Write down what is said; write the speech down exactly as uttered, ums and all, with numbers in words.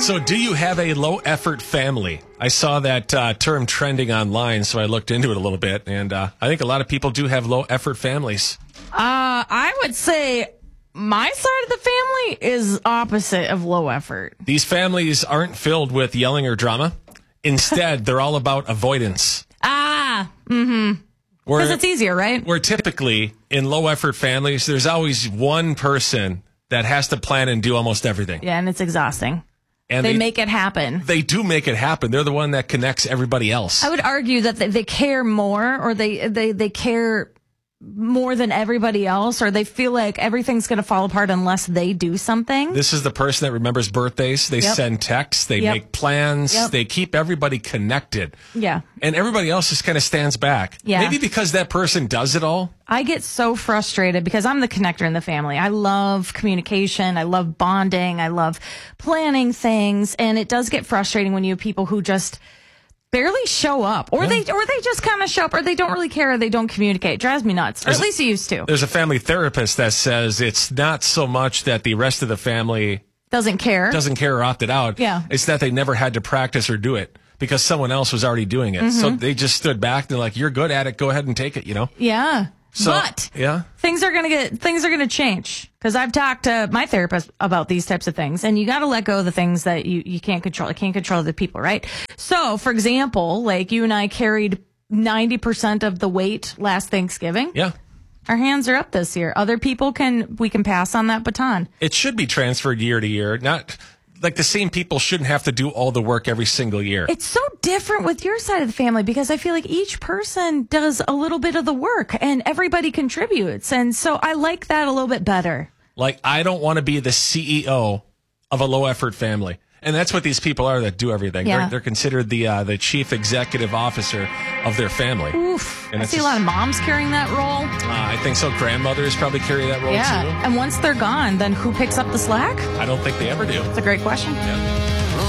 So do you have a low-effort family? I saw that uh, term trending online, so I looked into it a little bit, and uh, I think a lot of people do have low-effort families. Uh, I would say my side of the family is opposite of low effort. These families aren't filled with yelling or drama. Instead, they're all about avoidance. Ah, mm-hmm. Because it's easier, right? Where typically, in low-effort families, there's always one person that has to plan and do almost everything. Yeah, and it's exhausting. And they, they make it happen. They do make it happen. They're the one that connects everybody else. I would argue that they, they care more, or they, they, they care more than everybody else, or they feel like everything's going to fall apart unless they do something. This is the person that remembers birthdays. They Yep. send texts. They Yep. make plans. Yep. They keep everybody connected. Yeah. And everybody else just kind of stands back. Yeah. Maybe because that person does it all. I get so frustrated because I'm the connector in the family. I love communication. I love bonding. I love planning things. And it does get frustrating when you have people who just barely show up, or Yeah. they or they just kind of show up, or they don't really care, or they don't communicate. It drives me nuts, or There's at least it used to. There's a family therapist that says it's not so much that the rest of the family Doesn't care. doesn't care or opted out. Yeah. It's that they never had to practice or do it because someone else was already doing it. So Mm-hmm. they just stood back. And they're like, you're good at it. Go ahead and take it, you know? Yeah. So, but yeah. things are gonna get things are gonna change, because I've talked to my therapist about these types of things, and you got to let go of the things that you, you can't control. You can't control the people, right? So, for example, like you and I carried ninety percent of the weight last Thanksgiving. Yeah. Our hands are up this year. Other people can we can pass on that baton. It should be transferred year to year. Not like the same people shouldn't have to do all the work every single year. It's so different with your side of the family, because I feel like each person does a little bit of the work and everybody contributes. And so I like that a little bit better. Like, I don't want to be the C E O of a low-effort family. And that's what these people are that do everything. Yeah. They're, they're considered the uh, the chief executive officer of their family. Oof. And I it's see a just- lot of moms carrying that role. Uh, I think so. Grandmothers probably carry that role, Yeah. too. And once they're gone, then who picks up the slack? I don't think they ever do. It's a great question. Yeah.